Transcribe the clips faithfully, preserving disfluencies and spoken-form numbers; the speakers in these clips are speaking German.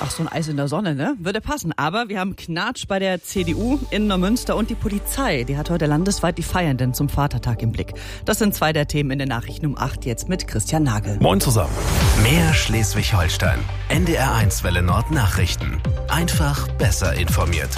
Ach, so ein Eis in der Sonne, ne? Würde passen. Aber wir haben Knatsch bei der C D U in Neumünster und die Polizei. Die hat heute landesweit die Feiernden zum Vatertag im Blick. Das sind zwei der Themen in den Nachrichten um acht, jetzt mit Christian Nagel. Moin zusammen. Mehr Schleswig-Holstein. N D R eins Welle Nord Nachrichten. Einfach besser informiert.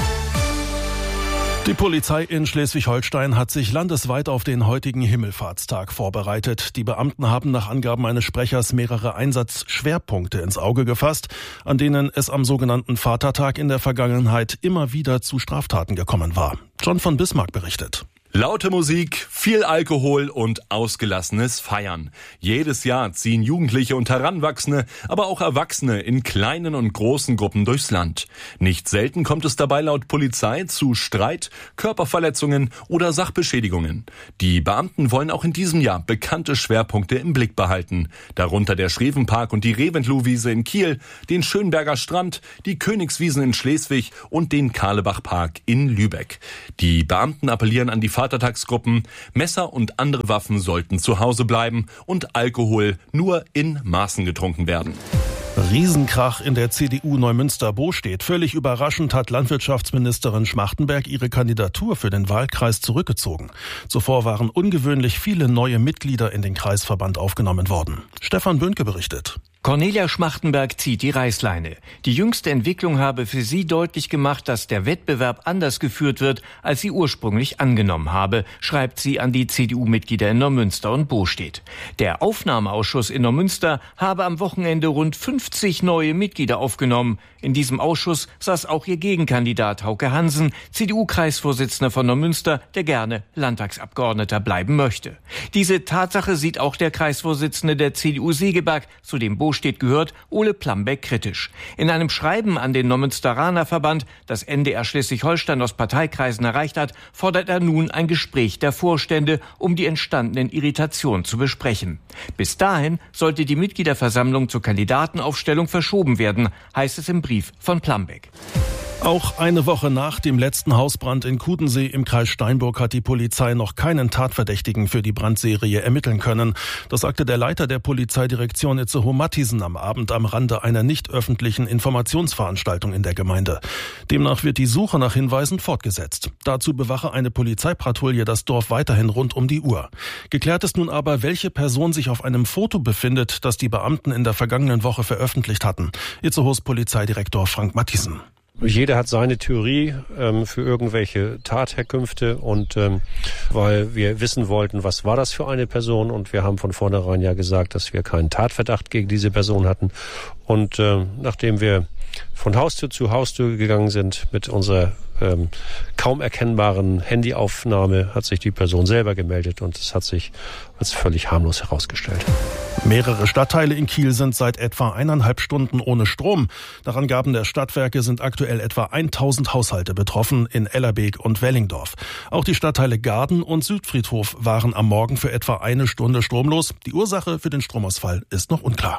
Die Polizei in Schleswig-Holstein hat sich landesweit auf den heutigen Himmelfahrtstag vorbereitet. Die Beamten haben nach Angaben eines Sprechers mehrere Einsatzschwerpunkte ins Auge gefasst, an denen es am sogenannten Vatertag in der Vergangenheit immer wieder zu Straftaten gekommen war. John von Bismarck berichtet. Laute Musik, viel Alkohol und ausgelassenes Feiern. Jedes Jahr ziehen Jugendliche und Heranwachsende, aber auch Erwachsene in kleinen und großen Gruppen durchs Land. Nicht selten kommt es dabei laut Polizei zu Streit, Körperverletzungen oder Sachbeschädigungen. Die Beamten wollen auch in diesem Jahr bekannte Schwerpunkte im Blick behalten. Darunter der Schrevenpark und die Reventlow-Wiese in Kiel, den Schönberger Strand, die Königswiesen in Schleswig und den Karlebach-Park in Lübeck. Die Beamten appellieren an die Vatertagsgruppen, Messer und andere Waffen sollten zu Hause bleiben und Alkohol nur in Maßen getrunken werden. Riesenkrach in der C D U Neumünster-Bostedt. Völlig überraschend hat Landwirtschaftsministerin Schmachtenberg ihre Kandidatur für den Wahlkreis zurückgezogen. Zuvor waren ungewöhnlich viele neue Mitglieder in den Kreisverband aufgenommen worden. Stefan Böhnke berichtet. Cornelia Schmachtenberg zieht die Reißleine. Die jüngste Entwicklung habe für sie deutlich gemacht, dass der Wettbewerb anders geführt wird, als sie ursprünglich angenommen habe, schreibt sie an die C D U-Mitglieder in Neumünster und Bostedt. Der Aufnahmeausschuss in Neumünster habe am Wochenende rund fünfzig neue Mitglieder aufgenommen. In diesem Ausschuss saß auch ihr Gegenkandidat Hauke Hansen, C D U-Kreisvorsitzender von Neumünster, der gerne Landtagsabgeordneter bleiben möchte. Diese Tatsache sieht auch der Kreisvorsitzende der C D U Segeberg, zu dem Bostedt gehört, Ole Plambeck, kritisch. In einem Schreiben an den Neumünsteraner Verband, das N D R Schleswig-Holstein aus Parteikreisen erreicht hat, fordert er nun ein Gespräch der Vorstände, um die entstandenen Irritationen zu besprechen. Bis dahin sollte die Mitgliederversammlung zur Kandidatenaufstellung verschoben werden, heißt es im Brief von Plambeck. Auch eine Woche nach dem letzten Hausbrand in Kudensee im Kreis Steinburg hat die Polizei noch keinen Tatverdächtigen für die Brandserie ermitteln können. Das sagte der Leiter der Polizeidirektion Itzehoe Matthiesen am Abend am Rande einer nicht öffentlichen Informationsveranstaltung in der Gemeinde. Demnach wird die Suche nach Hinweisen fortgesetzt. Dazu bewache eine Polizeipatrouille das Dorf weiterhin rund um die Uhr. Geklärt ist nun aber, welche Person sich auf einem Foto befindet, das die Beamten in der vergangenen Woche veröffentlicht hatten. Itzehoes Polizeidirektor Frank Matthiesen. Jeder hat seine Theorie ähm, für irgendwelche Tatherkünfte und ähm, weil wir wissen wollten, was war das für eine Person, und wir haben von vornherein ja gesagt, dass wir keinen Tatverdacht gegen diese Person hatten, und ähm, nachdem wir von Haustür zu Haustür gegangen sind mit unserer ähm, kaum erkennbaren Handyaufnahme, hat sich die Person selber gemeldet und es hat sich als völlig harmlos herausgestellt. Mehrere Stadtteile in Kiel sind seit etwa eineinhalb Stunden ohne Strom. Nach Angaben der Stadtwerke sind aktuell etwa tausend Haushalte betroffen in Ellerbeek und Wellingdorf. Auch die Stadtteile Garden und Südfriedhof waren am Morgen für etwa eine Stunde stromlos. Die Ursache für den Stromausfall ist noch unklar.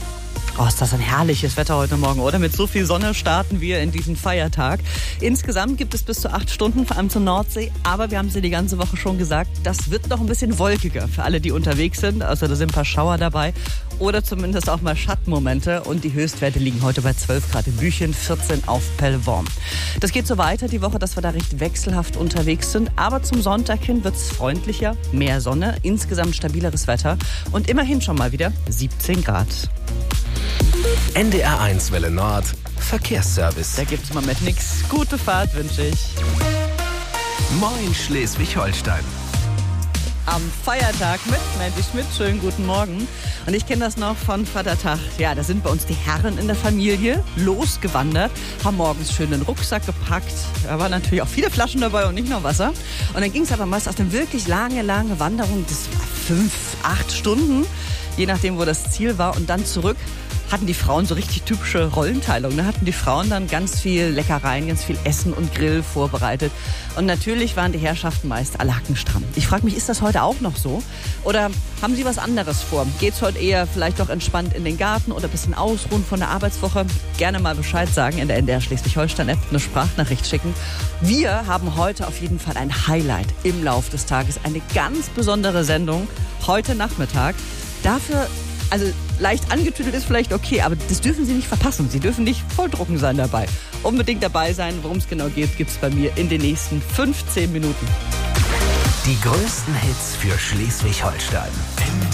Oh, ist das ein herrliches Wetter heute Morgen, oder? Mit so viel Sonne starten wir in diesen Feiertag. Insgesamt gibt es bis zu acht Stunden, vor allem zur Nordsee. Aber wir haben es ja die ganze Woche schon gesagt, das wird noch ein bisschen wolkiger für alle, die unterwegs sind. Also da sind ein paar Schauer dabei oder zumindest auch mal Schattenmomente. Und die Höchstwerte liegen heute bei zwölf Grad in Büchen, vierzehn auf Pellworm. Das geht so weiter die Woche, dass wir da recht wechselhaft unterwegs sind. Aber zum Sonntag hin wird es freundlicher, mehr Sonne, insgesamt stabileres Wetter und immerhin schon mal wieder siebzehn Grad. N D R eins Welle Nord Verkehrsservice. Da gibt's im Moment nichts. Gute Fahrt wünsche ich. Moin Schleswig-Holstein. Am Feiertag mit Mandy Schmidt. Schönen guten Morgen. Und ich kenne das noch von Vatertag. Ja, da sind bei uns die Herren in der Familie losgewandert, haben morgens schön den Rucksack gepackt. Da waren natürlich auch viele Flaschen dabei und nicht nur Wasser. Und dann ging es aber meist auf eine wirklich lange, lange Wanderung. Das war fünf, acht Stunden, je nachdem, wo das Ziel war. Und dann zurück hatten die Frauen so richtig typische Rollenteilung. Da hatten die Frauen dann ganz viel Leckereien, ganz viel Essen und Grill vorbereitet. Und natürlich waren die Herrschaften meist alle hackenstramm. Ich frage mich, ist das heute auch noch so? Oder haben Sie was anderes vor? Geht's heute eher vielleicht doch entspannt in den Garten oder ein bisschen ausruhen von der Arbeitswoche? Gerne mal Bescheid sagen in der N D R Schleswig-Holstein-App, eine Sprachnachricht schicken. Wir haben heute auf jeden Fall ein Highlight im Lauf des Tages. Eine ganz besondere Sendung heute Nachmittag. Dafür, also leicht angetüdelt ist vielleicht okay, aber das dürfen Sie nicht verpassen. Sie dürfen nicht volldrucken sein dabei. Unbedingt dabei sein, worum es genau geht, gibt es bei mir in den nächsten fünfzehn Minuten. Die größten Hits für Schleswig-Holstein.